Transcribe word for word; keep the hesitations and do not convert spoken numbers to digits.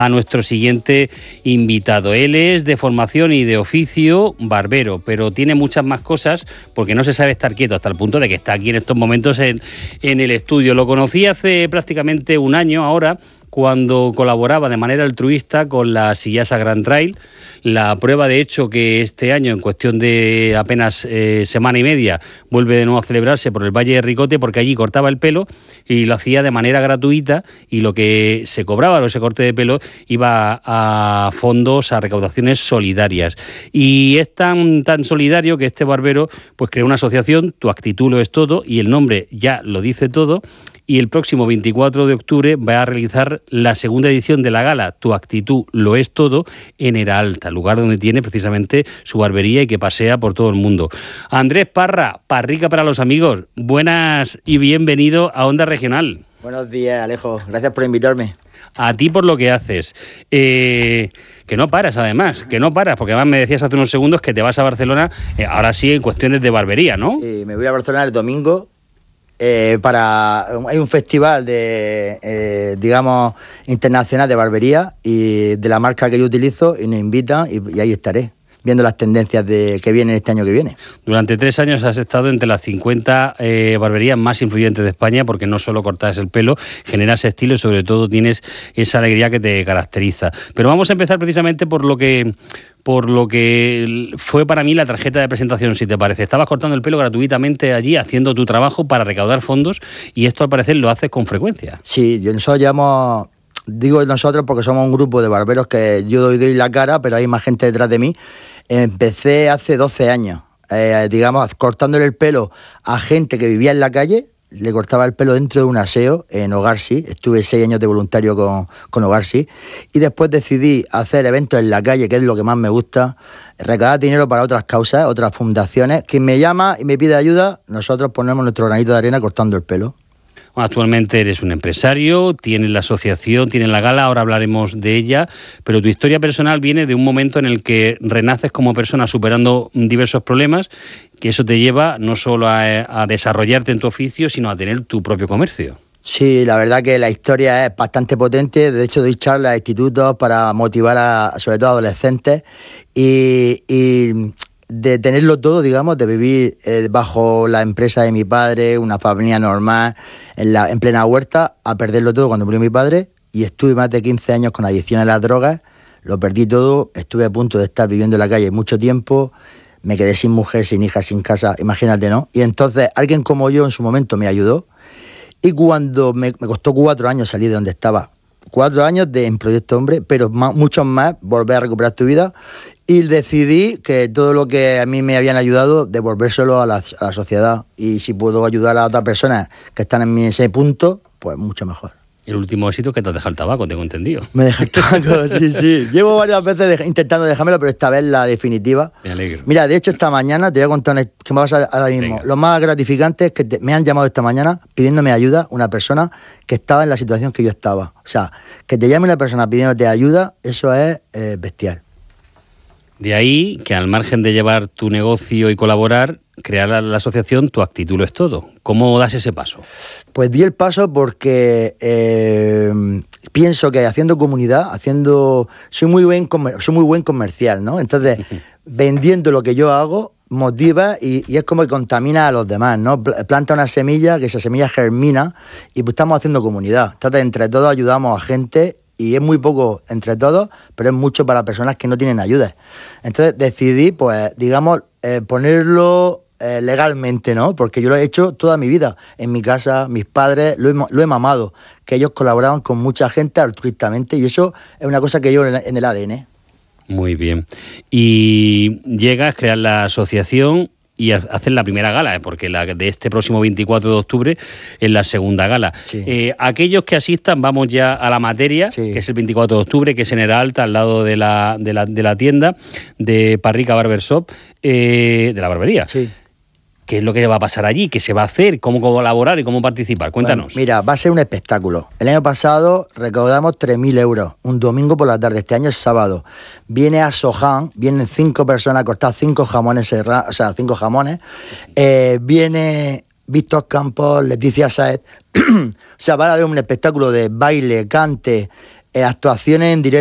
a nuestro siguiente invitado. Él es de formación y de oficio barbero, pero tiene muchas más cosas porque no se sabe estar quieto hasta el punto de que está aquí en estos momentos en, en el estudio. Lo conocí hace prácticamente un año ahora, cuando colaboraba de manera altruista con la Sillasa Grand Trail. La prueba, de hecho, que este año, en cuestión de apenas eh, semana y media, vuelve de nuevo a celebrarse por el Valle de Ricote, porque allí cortaba el pelo y lo hacía de manera gratuita, y lo que se cobraba por ese corte de pelo iba a fondos, a recaudaciones solidarias. Y es tan, tan solidario que este barbero pues creó una asociación, Tu Actitud Lo Es Todo, y el nombre ya lo dice todo. Y el próximo veinticuatro de octubre va a realizar la segunda edición de la gala Tu Actitud Lo Es Todo en Era Alta, lugar donde tiene precisamente su barbería y que pasea por todo el mundo. Andrés Parra, Parrica para los amigos, buenas y bienvenido a Onda Regional. Buenos días, Alejo, gracias por invitarme. A ti por lo que haces. Eh, que no paras, además, que no paras, porque además me decías hace unos segundos que te vas a Barcelona, eh, ahora sí en cuestiones de barbería, ¿no? Sí, me voy a Barcelona el domingo. Eh, para hay un festival de eh, digamos internacional de barbería y de la marca que yo utilizo, y nos invitan y, y ahí estaré viendo las tendencias de que vienen este año que viene. Durante tres años has estado entre las cincuenta eh, barberías más influyentes de España, porque no solo cortas el pelo, generas estilo y sobre todo tienes esa alegría que te caracteriza. Pero vamos a empezar precisamente por lo que por lo que fue para mí la tarjeta de presentación, si te parece. Estabas cortando el pelo gratuitamente allí, haciendo tu trabajo para recaudar fondos, y esto al parecer lo haces con frecuencia. Sí, nosotros llevamos, digo nosotros porque somos un grupo de barberos que yo doy, doy la cara, pero hay más gente detrás de mí. Empecé hace doce años, eh, digamos, cortándole el pelo a gente que vivía en la calle. Le cortaba el pelo dentro de un aseo en Hogarsi. Estuve seis años de voluntario con, con Hogarsi. Y después decidí hacer eventos en la calle, que es lo que más me gusta, recaudar dinero para otras causas, otras fundaciones. Quien me llama y me pide ayuda, nosotros ponemos nuestro granito de arena cortando el pelo. Actualmente eres un empresario, tienes la asociación, tienes la gala, ahora hablaremos de ella, pero tu historia personal viene de un momento en el que renaces como persona superando diversos problemas, que eso te lleva no solo a, a desarrollarte en tu oficio, sino a tener tu propio comercio. Sí, la verdad que la historia es bastante potente. De hecho, doy charlas a institutos para motivar a, sobre todo a adolescentes, y, y de tenerlo todo, digamos, de vivir eh, bajo la empresa de mi padre, una familia normal, en, la, en plena huerta, a perderlo todo cuando murió mi padre. Y estuve más de quince años con adicción a las drogas, lo perdí todo, estuve a punto de estar viviendo en la calle mucho tiempo, me quedé sin mujer, sin hija, sin casa, imagínate, ¿no? Y entonces alguien como yo en su momento me ayudó, y cuando me, me costó cuatro años salir de donde estaba, cuatro años de en Proyecto Hombre, pero más, muchos más, volver a recuperar tu vida, y decidí que todo lo que a mí me habían ayudado, devolvérselo a la, a la sociedad, y si puedo ayudar a otras personas que están en ese punto, pues mucho mejor. El último éxito que te has dejado el tabaco, tengo entendido. Me dejé el tabaco, sí, sí. Llevo varias veces de, intentando dejármelo, pero esta vez la definitiva. Me alegro. Mira, de hecho, esta mañana te voy a contar una, que me va a pasar ahora mismo. Venga. Lo más gratificante es que te, me han llamado esta mañana pidiéndome ayuda una persona que estaba en la situación que yo estaba. O sea, que te llame una persona pidiéndote ayuda, eso es eh, bestial. De ahí que, al margen de llevar tu negocio y colaborar, crear la, la asociación Tu Actitud Lo Es Todo. ¿Cómo das ese paso? Pues di el paso porque eh, pienso que haciendo comunidad, haciendo soy muy buen soy muy buen comercial, ¿no? Entonces, vendiendo lo que yo hago motiva y, y es como que contamina a los demás, ¿no? Planta una semilla, que esa semilla germina, y pues estamos haciendo comunidad. Entonces, entre todos ayudamos a gente. Y es muy poco entre todos, pero es mucho para personas que no tienen ayuda. Entonces decidí, pues, digamos, eh, ponerlo eh, legalmente, ¿no? Porque yo lo he hecho toda mi vida. En mi casa, mis padres, lo he, lo he mamado. Que ellos colaboraban con mucha gente altruistamente, y eso es una cosa que llevo en el, en el A D N. Muy bien. Y llegas, creas la asociación y hacen la primera gala, ¿eh? Porque la de este próximo veinticuatro de octubre es la segunda gala. Sí. Eh, aquellos que asistan, vamos ya a la materia, sí. Que es el veinticuatro de octubre, que es en Era Alta, al lado de la, de la, de la tienda de Parrica Barber Shop, eh, de la barbería. Sí. ¿Qué es lo que va a pasar allí? ¿Qué se va a hacer? ¿Cómo colaborar y cómo participar? Cuéntanos. Bueno, mira, va a ser un espectáculo. El año pasado recaudamos tres mil euros, un domingo por la tarde. Este año es sábado. Viene a Sohan, vienen cinco personas a cortar cinco jamones, serra, o sea, cinco jamones. Eh, viene Víctor Campos, Leticia Saez. O sea, va a haber un espectáculo de baile, cante, eh, actuaciones en directo.